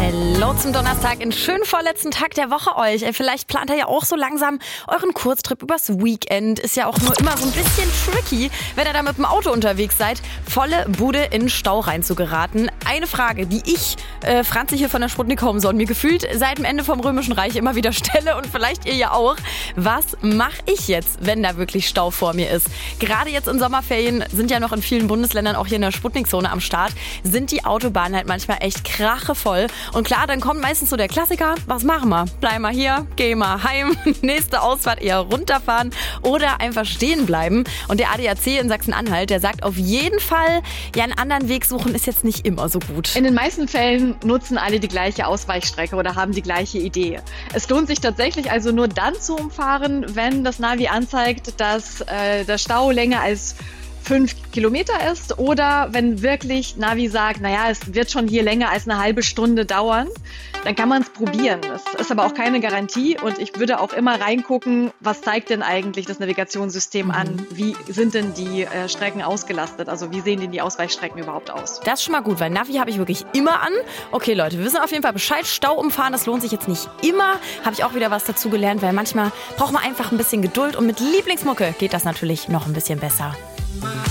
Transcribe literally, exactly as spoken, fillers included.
Hallo zum Donnerstag, in schönen vorletzten Tag der Woche euch. Vielleicht plant ihr ja auch so langsam euren Kurztrip übers Weekend. Ist ja auch nur immer so ein bisschen tricky, wenn ihr da mit dem Auto unterwegs seid, volle Bude in Stau rein zu geraten. Eine Frage, die ich, äh, Franzi hier von der Sputnik Homeson, mir gefühlt seit dem Ende vom Römischen Reich immer wieder stelle und vielleicht ihr ja auch. Was mache ich jetzt, wenn da wirklich Stau vor mir ist? Gerade jetzt in Sommerferien sind ja noch in vielen Bundesländern, auch hier in der Sputnik-Zone am Start, sind die Autobahnen halt manchmal echt krachevoll. Und klar, dann kommt meistens so der Klassiker, was machen wir? Bleiben wir hier, gehen wir heim, nächste Ausfahrt eher runterfahren oder einfach stehen bleiben. Und der A D A C in Sachsen-Anhalt, der sagt auf jeden Fall, ja, einen anderen Weg suchen ist jetzt nicht immer so gut. In den meisten Fällen nutzen alle die gleiche Ausweichstrecke oder haben die gleiche Idee. Es lohnt sich tatsächlich also nur dann zu umfahren, wenn das Navi anzeigt, dass äh, der Stau länger als fünf Kilometer ist oder wenn wirklich Navi sagt, naja, es wird schon hier länger als eine halbe Stunde dauern, dann kann man es probieren. Das ist aber auch keine Garantie und ich würde auch immer reingucken, was zeigt denn eigentlich das Navigationssystem an? Wie sind denn die äh, Strecken ausgelastet? Also wie sehen denn die Ausweichstrecken überhaupt aus? Das ist schon mal gut, weil Navi habe ich wirklich immer an. Okay Leute, wir wissen auf jeden Fall Bescheid, Stau umfahren, das lohnt sich jetzt nicht immer. Habe ich auch wieder was dazu gelernt, weil manchmal braucht man einfach ein bisschen Geduld und mit Lieblingsmucke geht das natürlich noch ein bisschen besser.